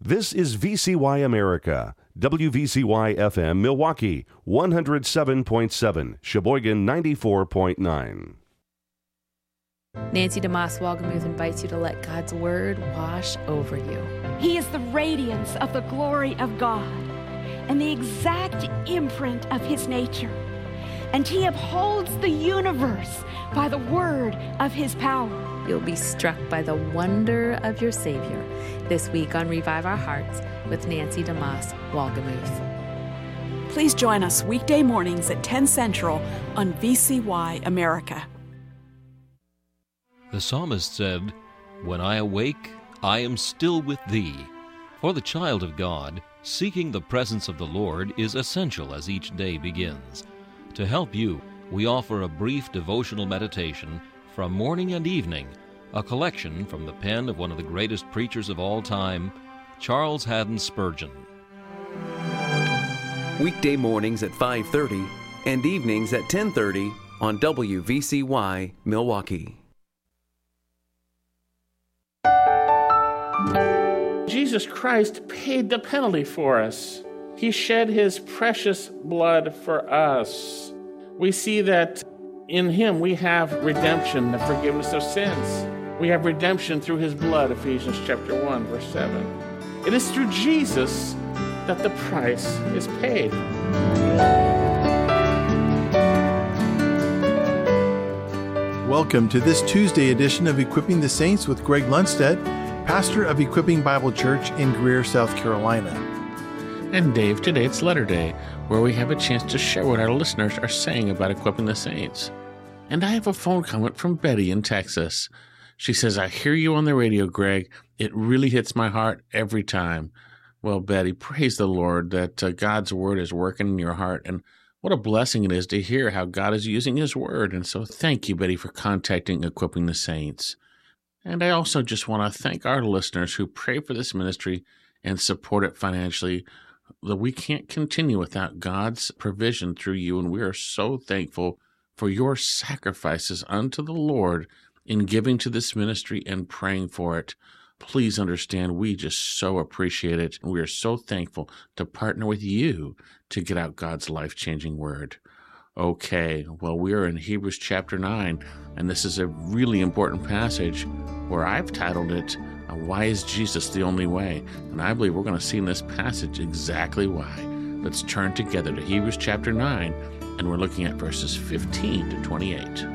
This is VCY America, WVCY FM Milwaukee, 107.7, Sheboygan 94.9. Nancy DeMoss Walgamuth invites you to let God's Word wash over you. He is the radiance of the glory of God and the exact imprint of His nature. And He upholds the universe by the word of His power. You'll be struck by the wonder of your Savior this week on Revive Our Hearts with Nancy DeMoss Walgamuth. Please join us weekday mornings at 10 Central on VCY America. The psalmist said, "When I awake, I am still with thee." For the child of God, seeking the presence of the Lord is essential as each day begins. To help you, we offer a brief devotional meditation from morning and evening, a collection from the pen of one of the greatest preachers of all time, Charles Haddon Spurgeon. Weekday mornings at 5:30 and evenings at 10:30 on WVCY Milwaukee. Jesus Christ paid the penalty for us. He shed His precious blood for us. We see that in Him we have redemption, the forgiveness of sins. We have redemption through His blood, Ephesians chapter 1, verse 7. It is through Jesus that the price is paid. Welcome to this Tuesday edition of Equipping the Saints with Greg Lundstedt, pastor of Equipping Bible Church in Greer, South Carolina. And Dave, today it's Letter Day, where we have a chance to share what our listeners are saying about equipping the saints. And I have a phone comment from Betty in Texas. She says, "I hear you on the radio, Greg. It really hits my heart every time." Well, Betty, praise the Lord that God's Word is working in your heart. And what a blessing it is to hear how God is using His Word. And so thank you, Betty, for contacting Equipping the Saints. And I also just want to thank our listeners who pray for this ministry and support it financially. That we can't continue without God's provision through you, and we are so thankful for your sacrifices unto the Lord in giving to this ministry and praying for it. Please understand, we just so appreciate it, and we are so thankful to partner with you to get out God's life-changing word. Okay, well, we are in Hebrews chapter 9, and this is a really important passage where I've titled it, "Why is Jesus the Only Way?" And I believe we're going to see in this passage exactly why. Let's turn together to Hebrews chapter 9, and we're looking at verses 15 to 28.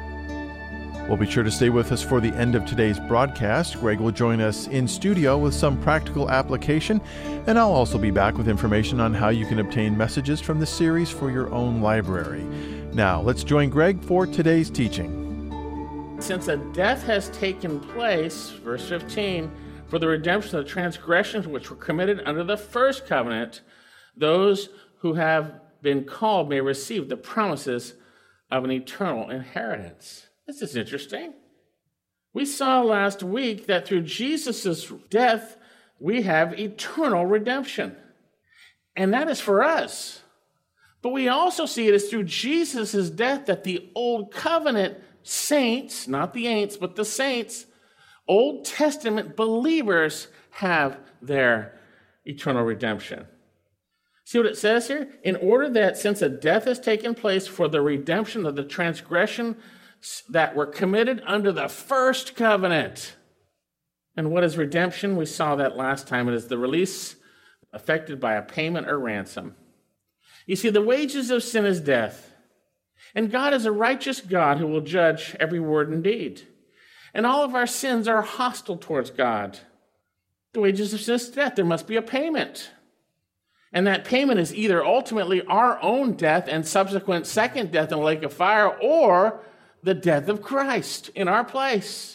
Well, be sure to stay with us for the end of today's broadcast. Greg will join us in studio with some practical application, and I'll also be back with information on how you can obtain messages from the series for your own library. Now, let's join Greg for today's teaching. Since a death has taken place, verse 15, for the redemption of the transgressions which were committed under the first covenant, those who have been called may receive the promises of an eternal inheritance. This is interesting. We saw last week that through Jesus' death, we have eternal redemption. And that is for us. But we also see it is through Jesus' death that the old covenant saints, not the ain'ts, but the saints, Old Testament believers have their eternal redemption. See what it says here? In order that since a death has taken place for the redemption of the transgression that were committed under the first covenant. And what is redemption? We saw that last time. It is the release affected by a payment or ransom. You see, the wages of sin is death. And God is a righteous God who will judge every word and deed. And all of our sins are hostile towards God. The wages of sin is death. There must be a payment. And that payment is either ultimately our own death and subsequent second death in a lake of fire, or the death of Christ in our place.